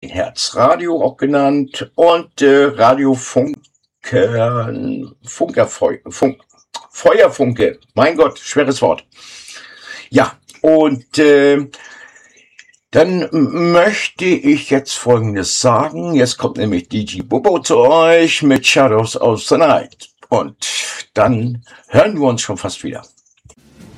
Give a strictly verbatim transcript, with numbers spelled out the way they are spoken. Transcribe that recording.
Herzradio auch genannt und äh, Radiofunken, Funkerfeu, Funk, Feuerfunke, mein Gott, schweres Wort. Ja, und äh, dann möchte ich jetzt Folgendes sagen. Jetzt kommt nämlich D J Bobo zu euch mit Shadows of the Night. Und dann hören wir uns schon fast wieder.